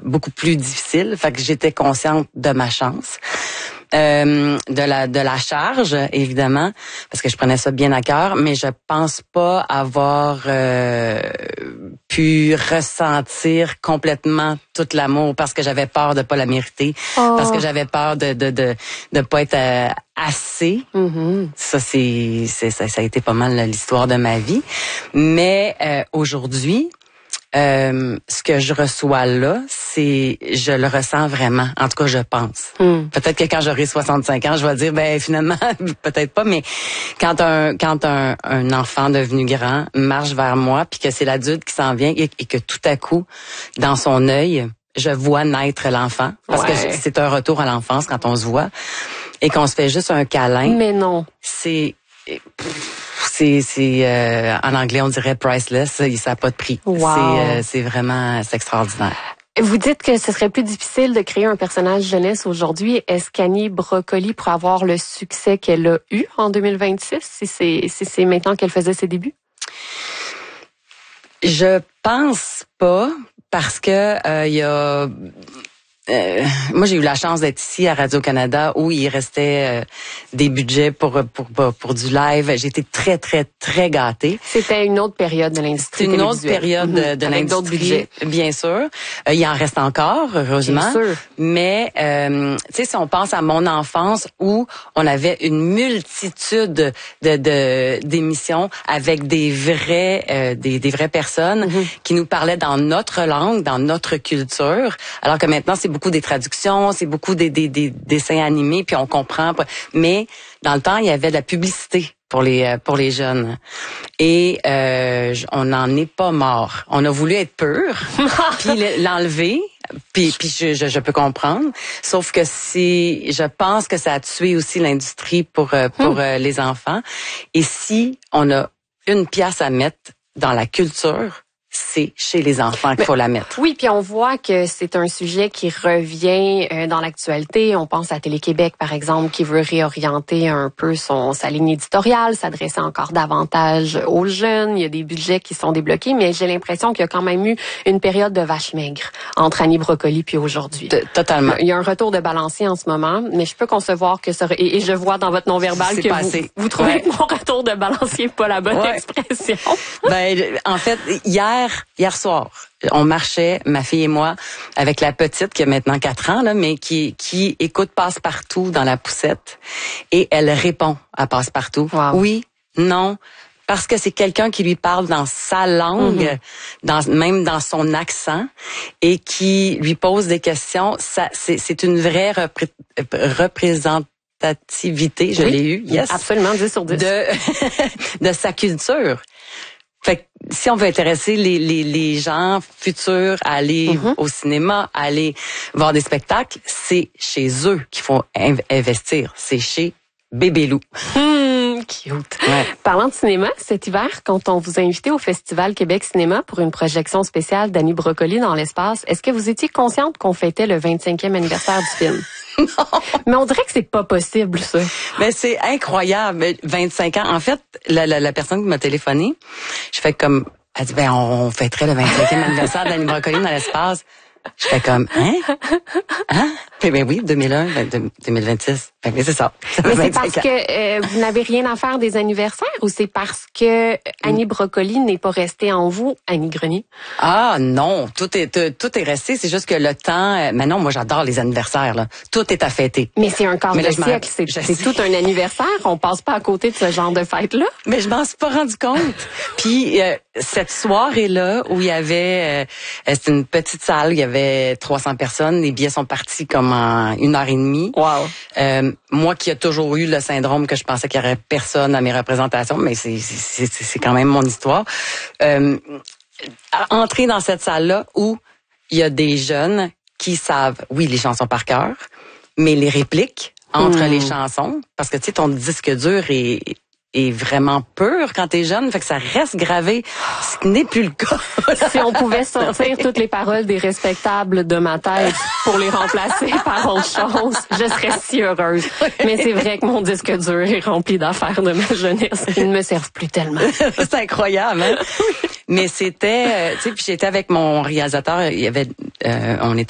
beaucoup plus difficile. Fait que j'étais consciente de ma chance. De la charge, évidemment, parce que je prenais ça bien à cœur, mais je pense pas avoir pu ressentir complètement tout l'amour parce que j'avais peur de pas la mériter, parce que j'avais peur de pas être assez. Mm-hmm. Ça a été pas mal l'histoire de ma vie. Mais aujourd'hui, ce que je reçois là, je le ressens vraiment. En tout cas, je pense. Peut-être que quand j'aurai 65 ans, je vais dire, ben finalement, peut-être pas, mais quand un enfant devenu grand marche vers moi, puis que c'est l'adulte qui s'en vient et que tout à coup, dans son œil, je vois naître l'enfant, parce que c'est un retour à l'enfance quand on se voit, et qu'on se fait juste un câlin. Mais non. En anglais, on dirait priceless. Ça n'a pas de prix. Wow. C'est extraordinaire. Vous dites que ce serait plus difficile de créer un personnage jeunesse aujourd'hui. Est-ce qu'Annie Brocoli pourrait avoir le succès qu'elle a eu en 2026 si c'est maintenant qu'elle faisait ses débuts? Je pense pas, parce que il y a... moi, j'ai eu la chance d'être ici à Radio-Canada où il restait des budgets pour du live. J'ai été très, très, très gâtée. C'était une autre période de l'industrie télévisuelle. Une autre période de l'industrie, d'autres budgets. Bien sûr. Il en reste encore, heureusement. Bien sûr. Mais, tu sais, si on pense à mon enfance où on avait une multitude d'émissions avec des vraies personnes qui nous parlaient dans notre langue, dans notre culture, alors que maintenant, c'est beaucoup des traductions, c'est beaucoup des dessins animés, puis on comprend. Mais dans le temps, il y avait de la publicité pour les jeunes. Et on n'en est pas mort. On a voulu être pur, puis l'enlever. Puis je peux comprendre. Sauf que je pense que ça a tué aussi l'industrie pour les enfants. Et si on a une pièce à mettre dans la culture, c'est chez les enfants qu'il faut la mettre. Oui, puis on voit que c'est un sujet qui revient dans l'actualité. On pense à Télé-Québec, par exemple, qui veut réorienter un peu sa ligne éditoriale, s'adresser encore davantage aux jeunes. Il y a des budgets qui sont débloqués, mais j'ai l'impression qu'il y a quand même eu une période de vache maigre entre Annie Brocoli puis aujourd'hui. Totalement. Il y a un retour de balancier en ce moment, mais je peux concevoir que ça... Et je vois dans votre non-verbal que vous trouvez que mon retour de balancier n'est pas la bonne expression. Ben, en fait, hier soir, on marchait, ma fille et moi, avec la petite qui a maintenant 4 ans, là, mais qui écoute Passe-Partout dans la poussette, et elle répond à Passe-Partout. Wow. Oui, non, parce que c'est quelqu'un qui lui parle dans sa langue, même dans son accent, et qui lui pose des questions. C'est une vraie représentativité, je l'ai eu, yes. Absolument, 10 sur 10. De sa culture. Fait que si on veut intéresser les gens futurs à aller au cinéma, à aller voir des spectacles, c'est chez eux qu'il faut investir. C'est chez Bébé Loup. Cute. Ouais. Parlant de cinéma, cet hiver, quand on vous a invité au Festival Québec Cinéma pour une projection spéciale d'Annie Brocoli dans l'espace, est-ce que vous étiez consciente qu'on fêtait le 25e anniversaire du film? Non. Mais on dirait que c'est pas possible, ça. Mais c'est incroyable. 25 ans. En fait, la personne qui m'a téléphoné, je fais comme, elle dit, ben, on fêterait le 25e anniversaire d'Annie Brocoli dans l'espace. Je fais comme, hein? Ben oui, 2001, 2026. Ben, c'est ça. Mais c'est parce que vous n'avez rien à faire des anniversaires ou c'est parce que Annie Brocoli n'est pas restée en vous, Annie Grenier? Ah non, tout est resté. C'est juste que le temps. Mais non, moi j'adore les anniversaires. Là. Tout est à fêter. Mais c'est un quart de siècle. C'est tout un anniversaire. On passe pas à côté de ce genre de fête-là. Mais je m'en suis pas rendu compte. Puis cette soirée-là où il y avait, c'était une petite salle, il y avait 300 personnes. Les billets sont partis comme en 1h30. Wow. Moi qui ai toujours eu le syndrome que je pensais qu'il y aurait personne à mes représentations, mais c'est quand même mon histoire. Entrer dans cette salle-là où il y a des jeunes qui savent, oui, les chansons par cœur, mais les répliques entre les chansons, parce que tu sais, ton disque dur est vraiment pur quand t'es jeune, fait que ça reste gravé, ce qui n'est plus le cas. Si on pouvait sortir toutes les paroles des respectables de ma tête pour les remplacer par autre chose, je serais si heureuse. Mais c'est vrai que mon disque dur est rempli d'affaires de ma jeunesse qui ne me servent plus tellement. C'est incroyable, hein? Mais c'était, tu sais, puis j'étais avec mon réalisateur, on était